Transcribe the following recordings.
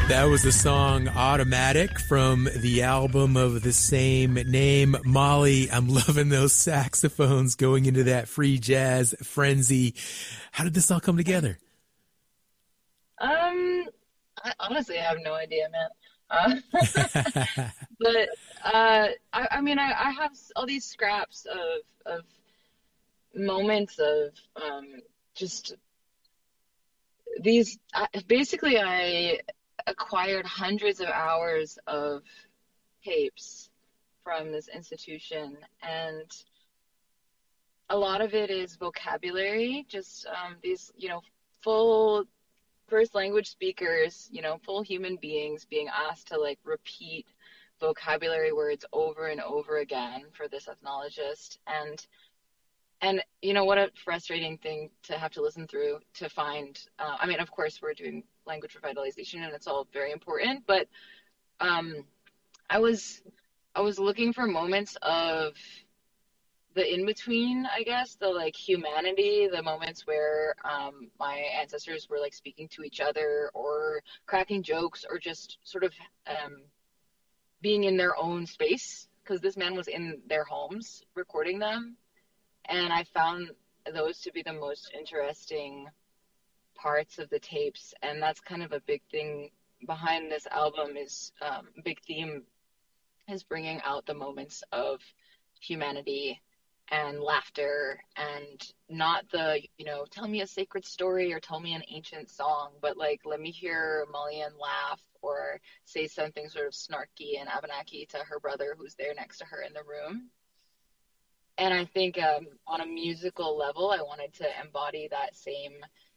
That was the song Automatic from the album of the same name. Molly, I'm loving those saxophones going into that free jazz frenzy. How did this all come together? I honestly have no idea, man. But I mean, I have all these scraps of moments of just these. Basically, I acquired hundreds of hours of tapes from this institution, and a lot of it is vocabulary, just these, full first language speakers, full human beings being asked to like repeat vocabulary words over and over again for this ethnologist. And what a frustrating thing to have to listen through to find. I mean, of course, we're doing language revitalization, and it's all very important. But I was looking for moments of the in between, I guess, the like humanity, the moments where my ancestors were like speaking to each other or cracking jokes or just sort of being in their own space, because this man was in their homes recording them. And I found those to be the most interesting parts of the tapes. And that's kind of a big thing behind this album is big theme is bringing out the moments of humanity and laughter, and not the, tell me a sacred story or tell me an ancient song, but like, let me hear Malian laugh or say something sort of snarky and Abenaki to her brother who's there next to her in the room. And I think on a musical level, I wanted to embody that same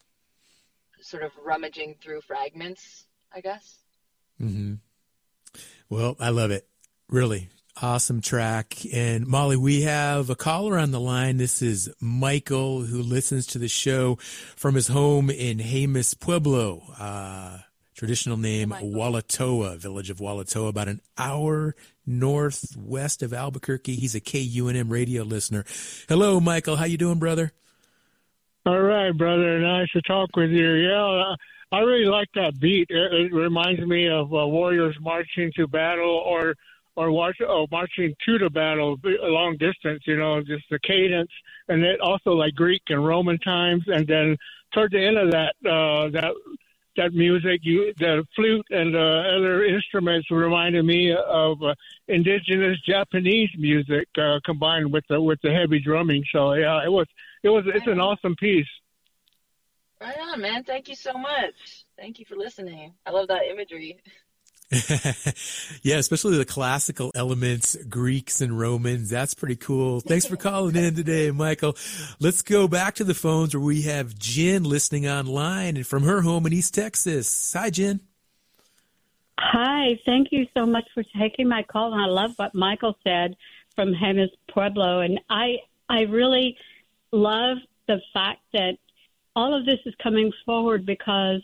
sort of rummaging through fragments, I guess. Mm-hmm. Well, I love it. Really awesome track. And Molly, we have a caller on the line. This is Michael, who listens to the show from his home in Jemez Pueblo, traditional name Walatoa, village of Walatoa, about an hour northwest of Albuquerque. He's a KUNM radio listener. Hello, Michael. How you doing, brother? All right, brother. Nice to talk with you. Yeah, I really like that beat. It reminds me of warriors marching to battle or marching to the battle a long distance, just the cadence, and it also like Greek and Roman times. And then toward the end of that music, the flute and the other instruments reminded me of indigenous Japanese music combined with the heavy drumming. So yeah, it's an awesome piece. Right on, man. Thank you so much. Thank you for listening. I love that imagery. Yeah, especially the classical elements, Greeks and Romans. That's pretty cool. Thanks for calling in today, Michael. Let's go back to the phones where we have Jen listening online and from her home in East Texas. Hi, Jen. Hi. Thank you so much for taking my call. And I love what Michael said from Jemez Pueblo. And I really love the fact that all of this is coming forward because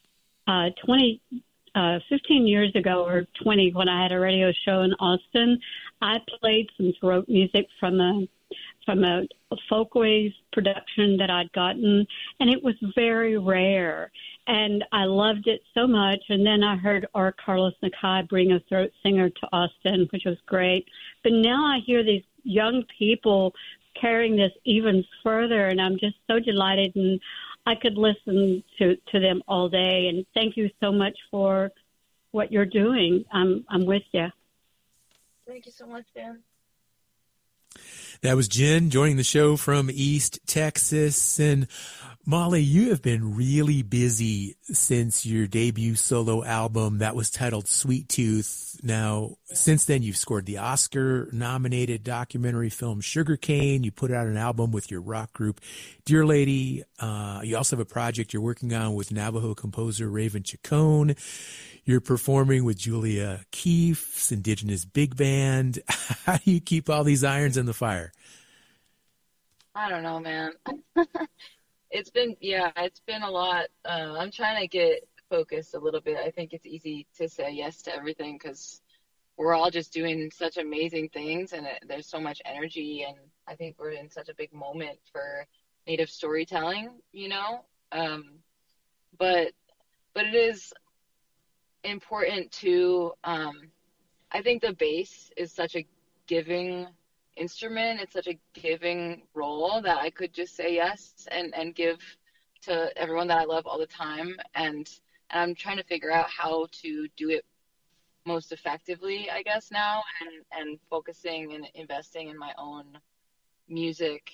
15 years ago or 20, when I had a radio show in Austin, I played some throat music from a folkways production that I'd gotten, and it was very rare. And I loved it so much. And then I heard R. Carlos Nakai bring a throat singer to Austin, which was great. But now I hear these young people carrying this even further, and I'm just so delighted, and I could listen to them all day. And thank you so much for what you're doing. I'm with you. Thank you so much, Dan. That was Jen joining the show from East Texas. And Molly, you have been really busy since your debut solo album that was titled Sweet Tooth. Now, since then, you've scored the Oscar-nominated documentary film Sugarcane. You put out an album with your rock group Dear Lady. You also have a project you're working on with Navajo composer Raven Chacon. You're performing with Julia Keefe's Indigenous Big Band. How do you keep all these irons in the fire? I don't know, man. It's been a lot. I'm trying to get focused a little bit. I think it's easy to say yes to everything because we're all just doing such amazing things, and there's so much energy, and I think we're in such a big moment for Native storytelling, But it is, important to, I think the bass is such a giving instrument. It's such a giving role that I could just say yes and give to everyone that I love all the time. And I'm trying to figure out how to do it most effectively, I guess, now, and focusing and investing in my own music,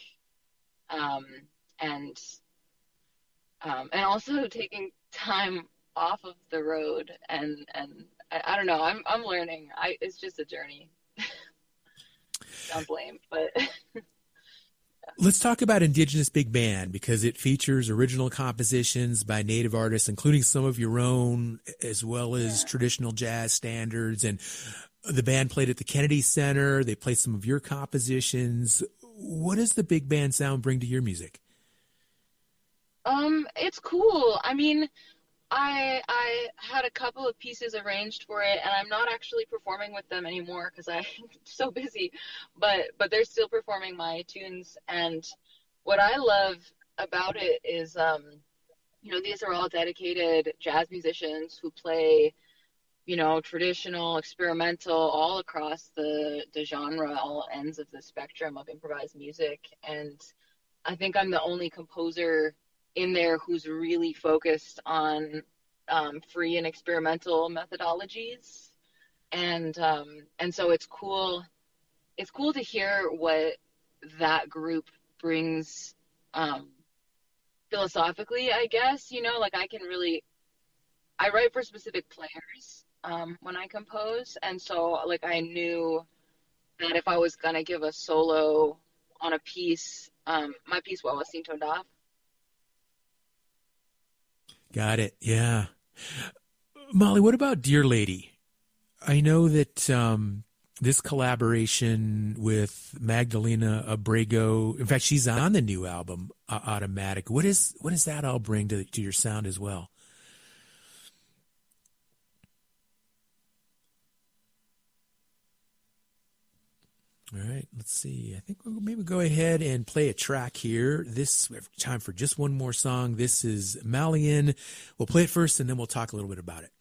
and also taking time off of the road, and I don't know, I'm learning. It's just a journey. Don't blame, but Let's talk about Indigenous Big Band, because it features original compositions by Native artists, including some of your own, as well as traditional jazz standards. And the band played at the Kennedy Center. They played some of your compositions. What does the big band sound bring to your music? It's cool. I mean, I had a couple of pieces arranged for it, and I'm not actually performing with them anymore because I'm so busy. But they're still performing my tunes, and what I love about it is, these are all dedicated jazz musicians who play, traditional, experimental, all across the genre, all ends of the spectrum of improvised music. And I think I'm the only composer in there who's really focused on free and experimental methodologies, and so it's cool to hear what that group brings philosophically, I guess. Like I write for specific players when I compose, and so like I knew that if I was gonna give a solo on a piece, my piece was Sing Toned Off. Got it. Yeah. Molly, what about Dear Lady? I know that this collaboration with Magdalena Abrego, in fact, she's on the new album, Automatic. What does that all bring to your sound as well? All right, let's see. I think we'll maybe go ahead and play a track here. We have time for just one more song. This is Malian. We'll play it first, and then we'll talk a little bit about it.